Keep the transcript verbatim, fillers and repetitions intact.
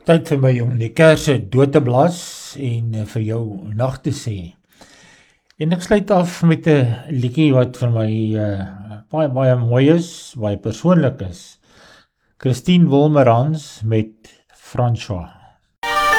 Tyd vir my om die kersse dood te blaas en eh, vir jou nag te sê. En ek sluit af met 'n liedjie wat vir my uh, baie baie mooi is, baie persoonlik is. Christine Wilmerans met François.